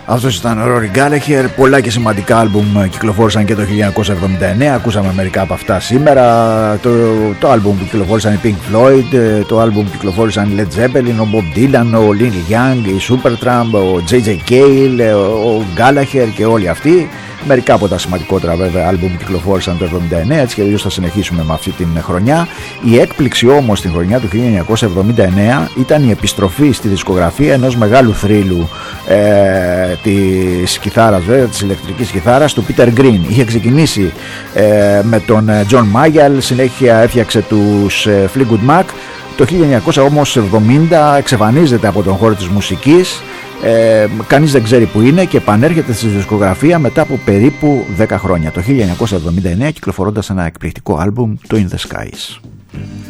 Αυτός ήταν ο Rory Gallagher. Πολλά και σημαντικά άλμπουμ κυκλοφόρησαν και το 1979. Ακούσαμε μερικά από αυτά σήμερα. Το άλμπουμ που κυκλοφόρησαν οι Pink Floyd, το άλμπουμ που κυκλοφόρησαν οι Led Zeppelin, ο Bob Dylan, ο Neil Young, η Supertramp, ο J.J. Cale, ο Gallagher και όλοι αυτοί. Μερικά από τα σημαντικότερα βέβαια άλμπουμ που κυκλοφόρησαν το 1979, έτσι και αλλιώς θα συνεχίσουμε με αυτή την χρονιά. Η έκπληξη όμως στην χρονιά του 1979 ήταν η επιστροφή στη δισκογραφία ενός μεγάλου θρύλου της κιθάρας, βέβαια, της ηλεκτρικής κιθάρας, του Peter Green. Είχε ξεκινήσει με τον John Mayall, συνέχεια έφτιαξε τους Fleetwood Mac. Το 1970 εξαφανίζεται από τον χώρο της μουσικής, κανείς δεν ξέρει που είναι και επανέρχεται στη δισκογραφία μετά από περίπου 10 χρόνια, το 1979, κυκλοφορώντας ένα εκπληκτικό άλμπουμ, το In The Skies.